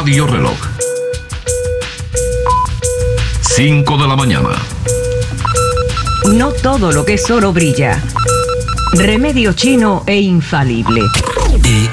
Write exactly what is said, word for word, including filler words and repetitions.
Radio Reloj. cinco de la mañana. No todo lo que es oro brilla. Remedio chino e infalible. E